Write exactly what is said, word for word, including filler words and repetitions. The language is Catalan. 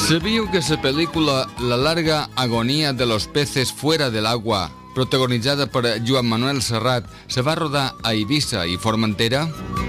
¿Sabíeu que la pel·lícula La larga agonía de los peces fuera del agua, protagonitzada per Joan Manuel Serrat, se va rodar a Eivissa i Formentera?